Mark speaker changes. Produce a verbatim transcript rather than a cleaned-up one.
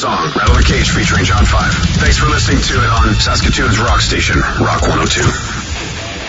Speaker 1: song, Rattle the Cage featuring John five. Thanks for listening to it on Saskatoon's rock station, Rock one oh two.